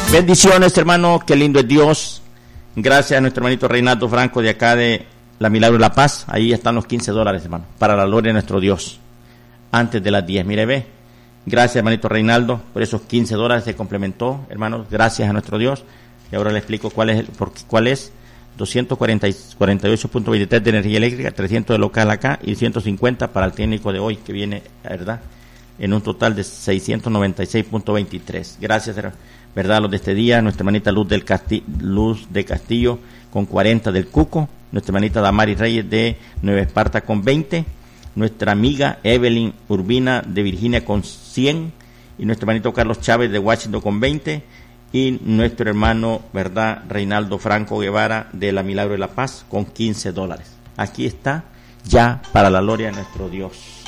Bendiciones, hermano, qué lindo es Dios. Gracias a nuestro hermanito Reinaldo Franco de acá de La Milagro de la Paz. Ahí están los $15, hermano, para la gloria de nuestro Dios. Antes de las 10, mire, ve. Gracias, hermanito Reinaldo, por esos $15 se complementó, hermanos. Gracias a nuestro Dios. Y ahora le explico cuál es. 248.23 de energía eléctrica, 300 de local acá y 150 para el técnico de hoy que viene, ¿verdad? En un total de 696.23. Gracias, ¿verdad? Los de este día, nuestra hermanita Luz de Castillo con 40 del Cuco, nuestra hermanita Damari Reyes de Nueva Esparta con 20, nuestra amiga Evelyn Urbina de Virginia con 100 y nuestro hermanito Carlos Chávez de Washington con 20 y nuestro hermano, ¿verdad? Reinaldo Franco Guevara de La Milagro de la Paz con $15. Aquí está, ya para la gloria de nuestro Dios.